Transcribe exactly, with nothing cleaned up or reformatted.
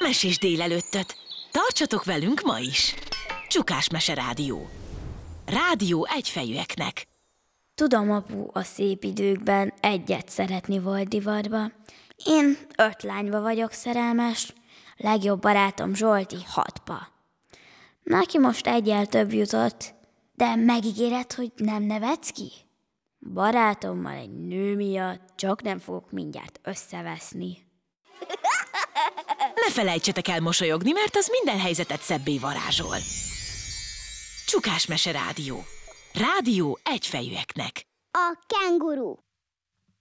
Mesés délelőttöt! Tartsatok velünk ma is! Csukás Mese Rádió. Rádió egyfejűeknek. Tudom, apu, a szép időkben egyet szeretni volt divatba. Én öt lányba vagyok szerelmes, legjobb barátom Zsolti hatba. Neki most egyel több jutott, de megígéred, hogy nem nevetsz ki? Barátommal egy nő miatt csak nem fogok mindjárt összeveszni. Ne felejtsetek el mosolyogni, mert az minden helyzetet szebbé varázsol. Csukás Mese Rádió. Rádió egyfejűeknek. A kenguru.